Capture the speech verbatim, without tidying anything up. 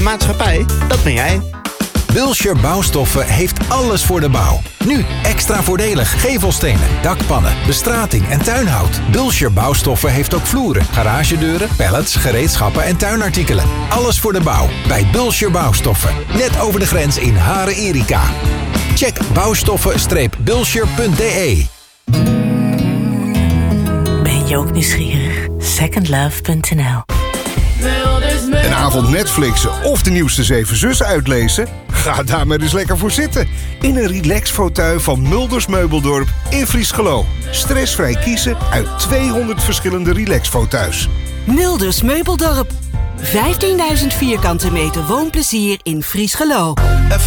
maatschappij, dat ben jij. Wilshire Bouwstoffen heeft alles voor de bouw. Nu extra voordelig gevelstenen, dakpannen, bestrating en tuinhout. Wilshire Bouwstoffen heeft ook vloeren, garagedeuren, pallets, gereedschappen en tuinartikelen. Alles voor de bouw bij Wilshire Bouwstoffen. Net over de grens in Haren Erika. Check bouwstoffen-wilshire punt d e. Ben je ook nieuwsgierig? second love punt n l. Een avond Netflixen of de nieuwste Zeven Zussen uitlezen? Ga daar maar eens lekker voor zitten. In een relax-fauteuil van Mulders Meubeldorp in Friesgeloo. Stressvrij kiezen uit tweehonderd verschillende relax-fauteuils. Mulders Meubeldorp. vijftienduizend vierkante meter woonplezier in Friesgeloo.